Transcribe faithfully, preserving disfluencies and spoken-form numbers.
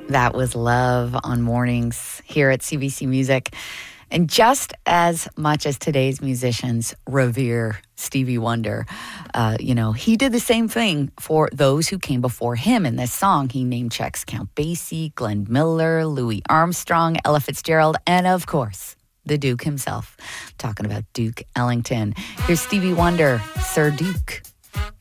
That was Love on Mornings here at C B C Music. And just as much as today's musicians revere Stevie Wonder, uh, you know, he did the same thing for those who came before him in this song. He name checks Count Basie, Glenn Miller, Louis Armstrong, Ella Fitzgerald, and of course, the Duke himself. I'm talking about Duke Ellington. Here's Stevie Wonder, Sir Duke.